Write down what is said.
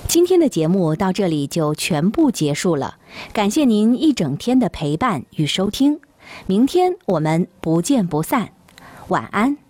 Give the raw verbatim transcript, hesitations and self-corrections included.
今天的节目到这里就全部结束了，感谢您一整天的陪伴与收听，明天我们不见不散，晚安。